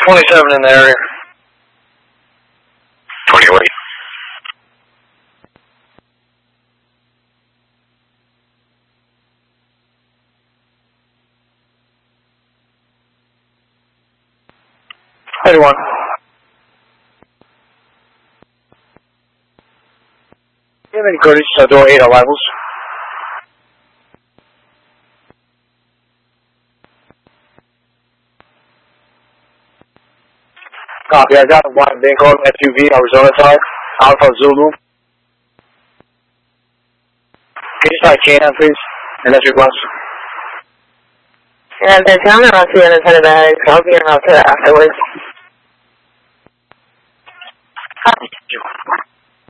27 in the area. 28. Anyone? You have any courage to door 8 arrivals? Copy, I got one Lincoln SUV, Arizona side, Alpha Zulu. Can you start K9, please? And that's your bus. And the town, I'll see you in the center of the house. I'll be in afterwards.